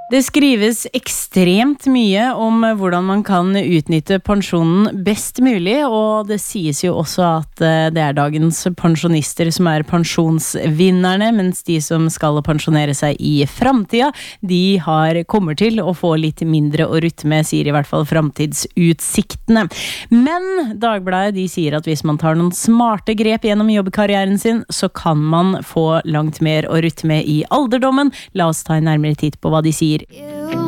Det skrives ekstremt mye om hvordan man kan utnytte pensjonen best mulig, og det sies jo også at det dagens pensjonister som pensjonsvinnerne, mens de som skal pensjonere seg i fremtiden, de kommer til å få litt mindre å rutte med, sier i hvert fall fremtidsutsiktene. Men Dagbladet, de sier at hvis man tar noen smarte grep gjennom jobbkarrieren sin, så kan man få langt mer å rutte med i alderdommen. La oss ta en nærmere titt på hva de sier. You